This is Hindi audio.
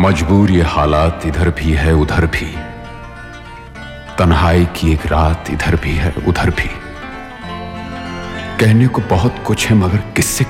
मजबूर ये हालात इधर भी है उधर भी, तन्हाई की एक रात इधर भी है उधर भी। कहने को बहुत कुछ है मगर किससे